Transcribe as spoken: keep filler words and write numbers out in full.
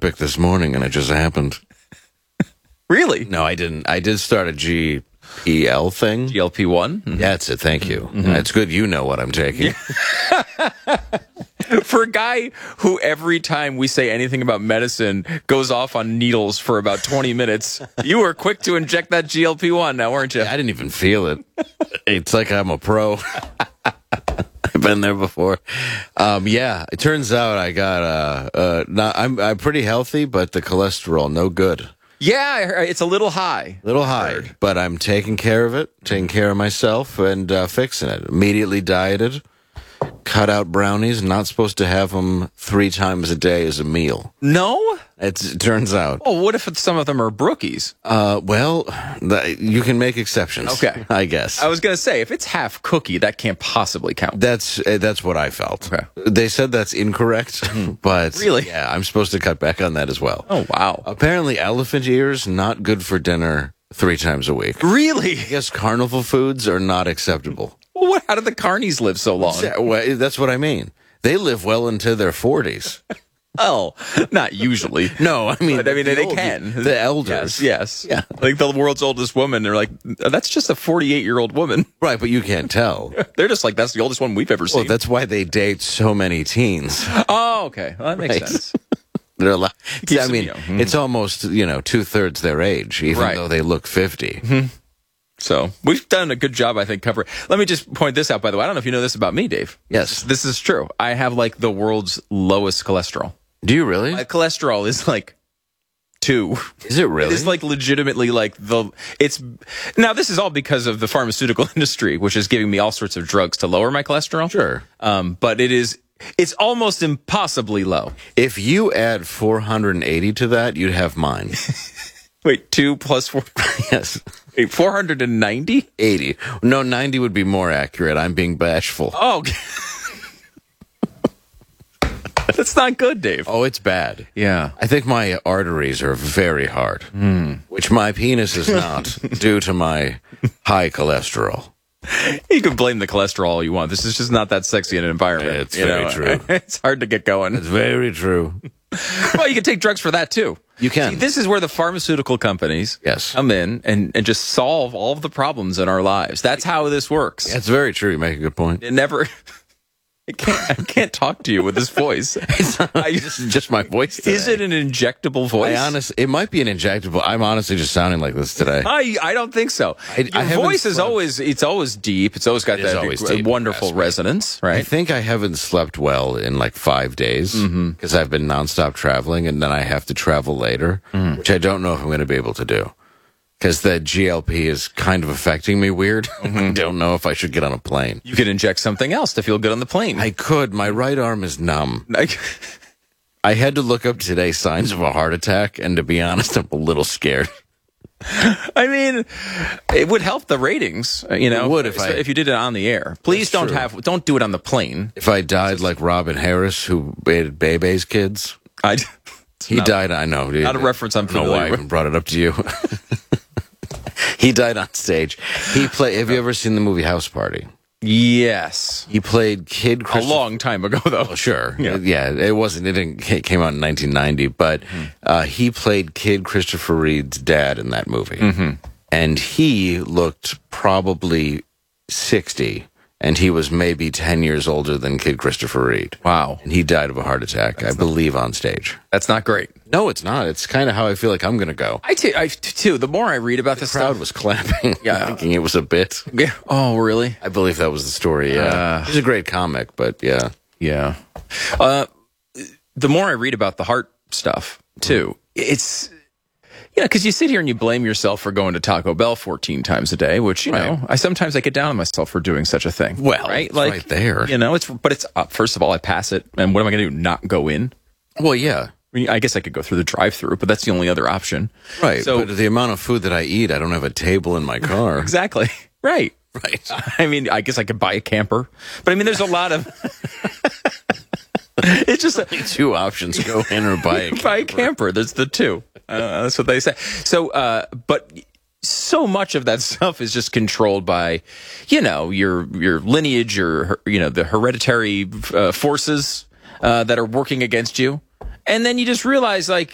Ozempic this morning, and it just happened. Really? No, I didn't. I did start a G P L thing. G L P one? Mm-hmm. That's it. Thank you. Mm-hmm. It's good you know what I'm taking. For a guy who every time we say anything about medicine goes off on needles for about twenty minutes, you were quick to inject that G L P one now, weren't you? I didn't even feel it. It's like I'm a pro. I've been there before. Um, yeah, it turns out I got uh, uh, not. I'm I'm pretty healthy, but the cholesterol no good. Yeah, it's a little high. Little high, but I'm taking care of it, taking care of myself, and uh, fixing it. Immediately dieted, cut out brownies. Not supposed to have them three times a day as a meal. No? It's, it turns out. Oh, what if some of them are brookies? Uh, well, the, you can make exceptions. Okay, I guess. I was gonna say if it's half cookie, that can't possibly count. That's uh, that's what I felt. Okay. They said that's incorrect, but Really? yeah, I'm supposed to cut back on that as well. Oh wow! Apparently, elephant ears not good for dinner three times a week. Really? I guess carnival foods are not acceptable. Well, what? How did the carnies live so long? Well, that's what I mean. They live well into their forties. Oh, not usually. No, I mean, But, I mean, the they old- can. The elders. Yes, yes. Yeah. Like the world's oldest woman, they're like, that's just a forty-eight-year-old woman. Right, but you can't tell. They're just like, that's the oldest one we've ever seen. Well, that's why they date so many teens. oh, okay. Well, that makes Right. sense. They're a lot. Keeps I them mean, young. Mhm. it's almost, you know, two-thirds their age, even Right. though they look fifty. So we've done a good job, I think, covering. Let me just point this out, by the way. I don't know if you know this about me, Dave. Yes. This is true. I have like the world's lowest cholesterol. Do you really? My cholesterol is like two. Is it really? It's like legitimately like the it's now this is all because of the pharmaceutical industry, which is giving me all sorts of drugs to lower my cholesterol. Sure. Um, but it is it's almost impossibly low. If you add four hundred eighty to that, you'd have mine. Wait, two plus four Yes. wait, four hundred ninety? eighty. No, ninety would be more accurate. I'm being bashful. Oh that's not good, Dave. Oh, it's bad. Yeah. I think my arteries are very hard, which my penis is not due to my high cholesterol. You can blame the cholesterol all you want. This is just not that sexy an environment. It's you very know? true. It's hard to get going. It's very true. Well, you can take drugs for that too. You can. See, this is where the pharmaceutical companies Yes. come in and, and just solve all of the problems in our lives. That's how this works. That's very true. You make a good point. It never. I can't. I can't talk to you with this voice. It's not, this is just my voice today. Is it an injectable voice? I honest, it might be an injectable. I'm honestly just sounding like this today. I, I don't think so. I- Your I haven't voice is slept. always it's always deep. It's always got It is that always uh, deep and wonderful raspy. resonance, I right? think I haven't slept well in like five days because I've been nonstop traveling, and then I have to travel later, which I don't know if I'm going to be able to do because the G L P is kind of affecting me weird. I don't know if I should get on a plane. You could inject something else to feel good on the plane. I could. My right arm is numb. I, I had to look up today signs of a heart attack, and to be honest, I'm a little scared. I mean, it would help the ratings. uh, You know, It would if I- if you did it on the air. Please That's don't true. have don't do it on the plane. If I died like Robin Harris, who made Bebe's kids, I. he died. I know. Dude. Not a reference I'm I don't know why I familiar with. even brought it up to you. He died on stage. He played. Have you ever seen the movie House Party? Yes, He played Kid a Christopher. long time ago though. Oh, sure. Yeah. Yeah. It wasn't. It didn't. It came out in nineteen ninety, but uh, he played Kid Christopher Reed's dad in that movie, Mm-hmm. and he looked probably sixty, and he was maybe ten years older than Kid Christopher Reed. Wow, And he died of a heart attack, I believe, on stage. that's not great. No, it's not. It's kind of how I feel like I'm going to go. I t- I t- too. The more I read about this The crowd stuff, was clapping, Yeah. thinking it was a bit. yeah. Oh, really? I believe that was the story. Yeah, Uh. he's a great comic, but yeah, Yeah. Uh, the more I read about the heart stuff too, it's you know because you sit here and you blame yourself for going to Taco Bell fourteen times a day, which you Right. know I sometimes I get down on myself for doing such a thing. Well, right, it's right there. You know, it's but it's uh, first of all I pass it, and what am I going to do? Not go in? well, yeah, I mean, I guess I could go through the drive-through, but that's the only other option. right. So- but the amount of food that I eat, I don't have a table in my car. Exactly. Right. Right. I mean, I guess I could buy a camper, but I mean, there's a lot of. It's just a, Two options: go in or buy a camper. buy a camper. There's the two. Uh, that's what they say. So, uh, but so much of that stuff is just controlled by, you know, your your lineage, your you know the hereditary uh, forces uh, that are working against you, and then you just realize like